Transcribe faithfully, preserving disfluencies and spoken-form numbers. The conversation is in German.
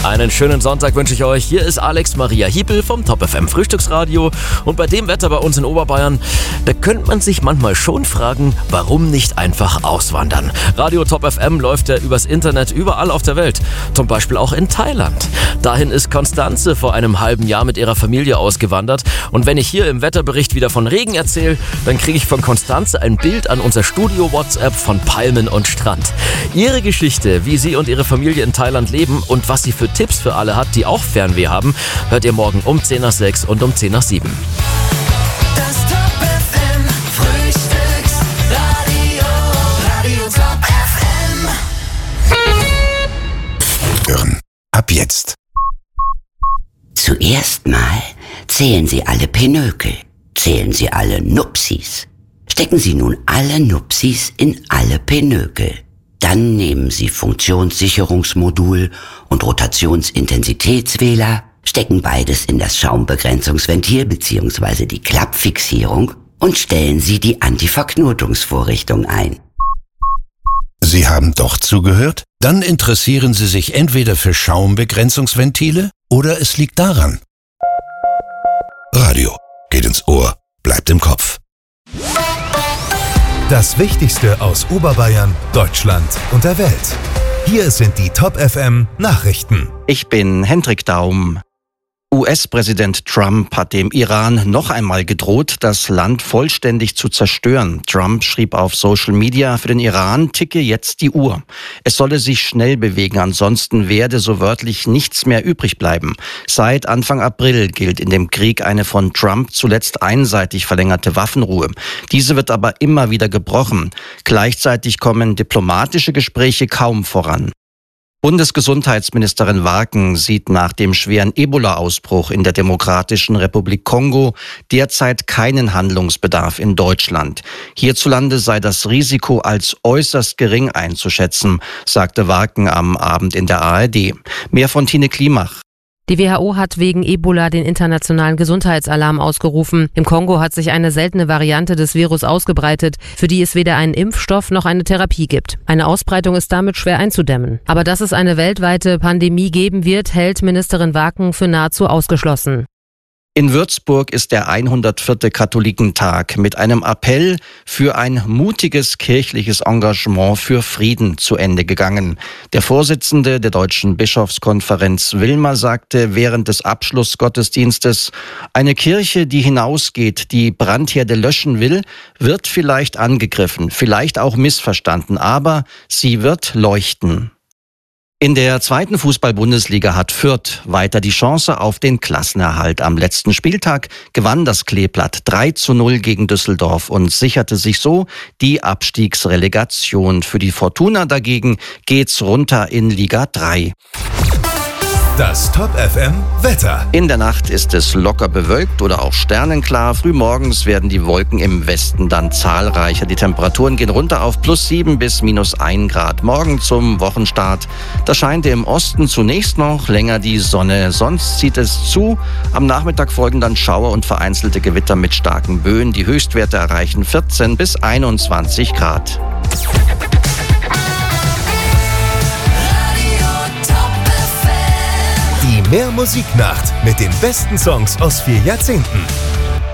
Einen schönen Sonntag wünsche ich euch. Hier ist Alex Maria Hiebel vom Top F M Frühstücksradio. Und bei dem Wetter bei uns in Oberbayern, da könnte man sich manchmal schon fragen, warum nicht einfach auswandern? Radio Top F M läuft ja übers Internet überall auf der Welt. Zum Beispiel auch in Thailand. Dahin ist Konstanze vor einem halben Jahr mit ihrer Familie ausgewandert. Und wenn ich hier im Wetterbericht wieder von Regen erzähle, dann kriege ich von Konstanze ein Bild an unser Studio-WhatsApp von Palmen und Strand. Ihre Geschichte, wie sie und ihre Familie in Thailand leben und was sie für Tipps für alle hat, die auch Fernweh haben, hört ihr morgen um zehn nach sechs und um zehn nach sieben. Das Top F M Frühstücksradio, Radio Top F M. Hören. Ab jetzt. Zuerst mal zählen Sie alle Pinökel, zählen Sie alle Nupsis. Stecken Sie nun alle Nupsis in alle Pinökel. Dann nehmen Sie Funktionssicherungsmodul und Rotationsintensitätswähler, stecken beides in das Schaumbegrenzungsventil bzw. die Klappfixierung und stellen Sie die Antiverknotungsvorrichtung ein. Sie haben doch zugehört? Dann interessieren Sie sich entweder für Schaumbegrenzungsventile oder es liegt daran. Radio geht ins Ohr, bleibt im Kopf. Das Wichtigste aus Oberbayern, Deutschland und der Welt. Hier sind die Top F M Nachrichten. Ich bin Hendrik Daum. U S-Präsident Trump hat dem Iran noch einmal gedroht, das Land vollständig zu zerstören. Trump schrieb auf Social Media, für den Iran ticke jetzt die Uhr. Es solle sich schnell bewegen, ansonsten werde so wörtlich nichts mehr übrig bleiben. Seit Anfang April gilt in dem Krieg eine von Trump zuletzt einseitig verlängerte Waffenruhe. Diese wird aber immer wieder gebrochen. Gleichzeitig kommen diplomatische Gespräche kaum voran. Bundesgesundheitsministerin Warken sieht nach dem schweren Ebola-Ausbruch in der Demokratischen Republik Kongo derzeit keinen Handlungsbedarf in Deutschland. Hierzulande sei das Risiko als äußerst gering einzuschätzen, sagte Warken am Abend in der A R D. Mehr von Tine Klimach. Die W H O hat wegen Ebola den internationalen Gesundheitsalarm ausgerufen. Im Kongo hat sich eine seltene Variante des Virus ausgebreitet, für die es weder einen Impfstoff noch eine Therapie gibt. Eine Ausbreitung ist damit schwer einzudämmen. Aber dass es eine weltweite Pandemie geben wird, hält Ministerin Warken für nahezu ausgeschlossen. In Würzburg ist der hundertvierte Katholikentag mit einem Appell für ein mutiges kirchliches Engagement für Frieden zu Ende gegangen. Der Vorsitzende der Deutschen Bischofskonferenz Wilmer sagte während des Abschlussgottesdienstes, eine Kirche, die hinausgeht, die Brandherde löschen will, wird vielleicht angegriffen, vielleicht auch missverstanden, aber sie wird leuchten. In der zweiten Fußball-Bundesliga hat Fürth weiter die Chance auf den Klassenerhalt. Am letzten Spieltag gewann das Kleeblatt drei zu null gegen Düsseldorf und sicherte sich so die Abstiegsrelegation. Für die Fortuna dagegen geht's runter in Liga drei. Das Top F M Wetter. In der Nacht ist es locker bewölkt oder auch sternenklar. Frühmorgens werden die Wolken im Westen dann zahlreicher. Die Temperaturen gehen runter auf plus sieben bis minus ein Grad. Morgen zum Wochenstart, da scheint im Osten zunächst noch länger die Sonne. Sonst zieht es zu. Am Nachmittag folgen dann Schauer und vereinzelte Gewitter mit starken Böen. Die Höchstwerte erreichen vierzehn bis einundzwanzig Grad. Die Mehr Musiknacht mit den besten Songs aus vier Jahrzehnten.